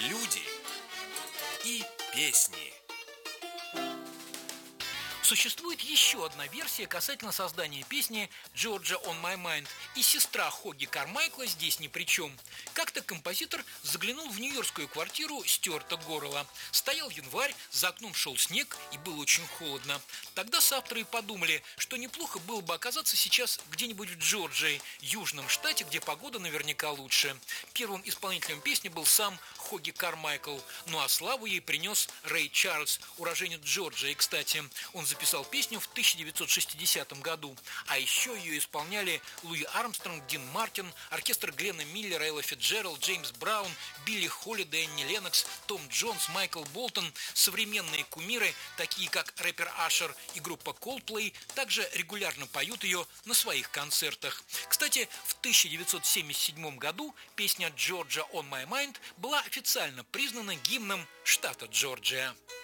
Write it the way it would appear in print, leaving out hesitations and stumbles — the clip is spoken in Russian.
Люди и песни. Существует еще одна версия касательно создания песни «Georgia on My Mind», и сестра Хогги Кармайкла здесь ни при чем. Как-то композитор заглянул в нью-йоркскую квартиру Стюарта Горрелла. Стоял январь, за окном шел снег и было очень холодно. Тогда соавторы подумали, что неплохо было бы оказаться сейчас где-нибудь в Джорджии, южном штате, где погода наверняка лучше. Первым исполнителем песни был сам Хогги Кармайкл, ну а славу ей принес Рэй Чарльз, уроженец Джорджии, кстати. Он записал песню в 1960 году, а еще ее исполняли Луи Армстронг, Дин Мартин, оркестр Гленна Миллера, Элла Фицджеральд, Джеймс Браун, Билли Холлидей, Энни Леннокс, Том Джонс, Майкл Болтон. Современные кумиры, такие как рэпер Ашер и группа Coldplay, также регулярно поют ее на своих концертах. Кстати, в 1977 году песня «Georgia on My Mind» была официально признана гимном штата Джорджия.